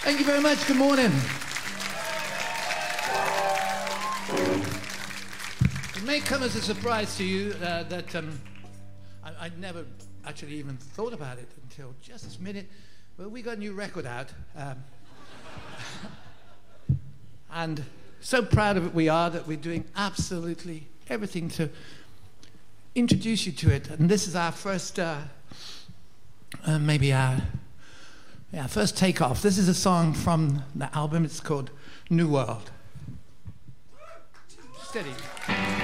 Thank you very much. Good morning. It may come as a surprise to you that I'd never actually even thought about it until just this minute. Well, we got a new record out. And so proud of it we are that we're doing absolutely everything to introduce you to it. And this is our first, maybe our first takeoff. This is a song from the album. It's called New World. Steady.